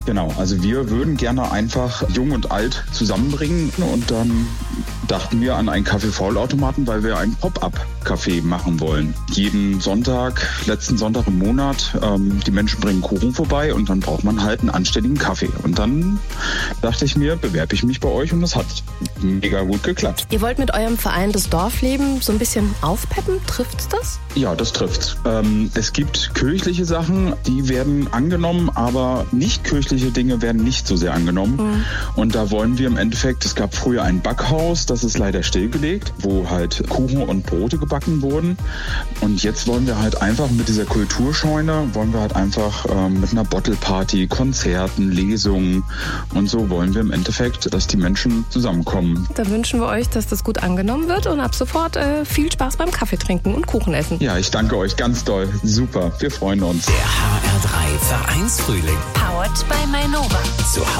Genau, also wir würden gerne einfach Jung und Alt zusammenbringen und dann dachten wir an einen Kaffee-Vollautomaten, weil wir einen Pop-up-Café machen wollen. Jeden Sonntag, letzten Sonntag im Monat, die Menschen bringen Kuchen vorbei und dann braucht man halt einen anständigen Kaffee. Und dann dachte ich mir, bewerbe ich mich bei euch und das hat mega gut geklappt. Ihr wollt mit eurem Verein das Dorfleben so ein bisschen aufpeppen, trifft's das? Ja, das trifft's. Es gibt kirchliche Sachen, die werden angenommen, aber nicht kirchliche Dinge werden nicht so sehr angenommen. Und da wollen wir im Endeffekt, es gab früher ein Backhaus, das ist leider stillgelegt, wo halt Kuchen und Brote gebacken wurden. Und jetzt wollen wir halt einfach mit dieser Kulturscheune, mit einer Bottle-Party, Konzerten, Lesungen und so wollen wir im Endeffekt, dass die Menschen zusammenkommen. Da wünschen wir euch, dass das gut angenommen wird und ab sofort viel Spaß beim Kaffee trinken und Kuchen essen. Ja, ich danke euch ganz doll. Super, wir freuen uns. Der HR3 Vereinsfrühling. Powered by Mainova. Zu